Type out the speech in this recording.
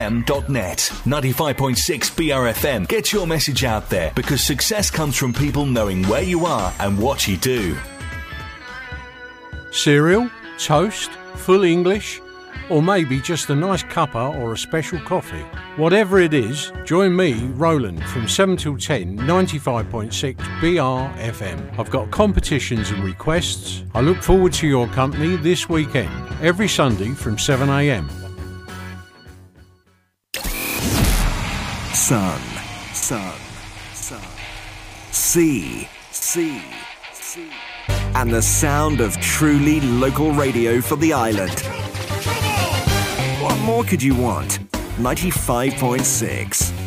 BRFM.net. 95.6 BRFM. Get your message out there, because success comes from people knowing where you are and what you do. Cereal, toast, full English, or maybe just a nice cuppa or a special coffee. Whatever it is, join me, Roland, from 7 till 10, 95.6 BRFM. I've got competitions and requests. I look forward to your company this weekend, every Sunday from 7 a.m. Sun. Sea. And the sound of truly local radio for the island. What more could you want? 95.6